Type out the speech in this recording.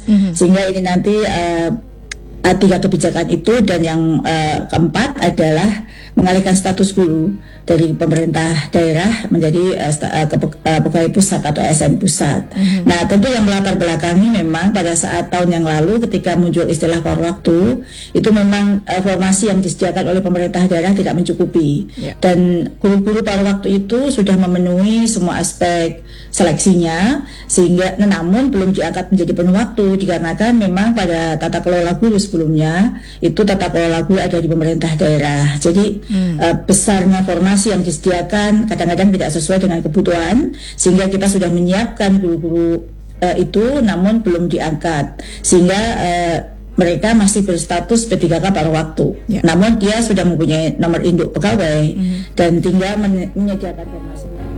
Sehingga ini nanti tiga kebijakan itu, dan yang keempat adalah mengalihkan status guru dari pemerintah daerah menjadi pegawai pusat atau ASN pusat. Nah, tentu yang melatar belakangi memang pada saat tahun yang lalu ketika muncul istilah paruh waktu, itu memang formasi yang disediakan oleh pemerintah daerah tidak mencukupi. Dan guru-guru paruh waktu itu sudah memenuhi semua aspek seleksinya, sehingga namun belum diangkat menjadi penuh waktu dikarenakan memang pada tata kelola guru sebelumnya itu tata kelola guru ada di pemerintah daerah. Jadi besarnya formasi yang disediakan kadang-kadang tidak sesuai dengan kebutuhan, sehingga kita sudah menyiapkan guru-guru itu namun belum diangkat, sehingga mereka masih berstatus P3K paruh waktu. Namun dia sudah mempunyai nomor induk pegawai dan tinggal menyediakan formasi.